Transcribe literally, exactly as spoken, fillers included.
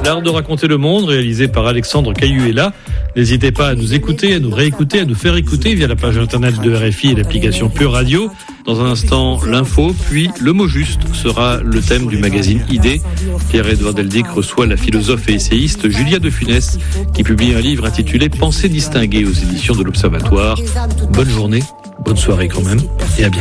l'art de raconter le monde, réalisé par Alexandre Cayuela. N'hésitez pas à nous écouter, à nous réécouter, à nous faire écouter via la page internet de R F I et l'application Pure Radio. Dans un instant, l'info, puis le mot juste sera le thème du magazine Idées. Pierre-Édouard Deldic reçoit la philosophe et essayiste Julia de Funès, qui publie un livre intitulé Pensées distinguées aux éditions de l'Observatoire. Bonne journée, bonne soirée quand même, et à bientôt.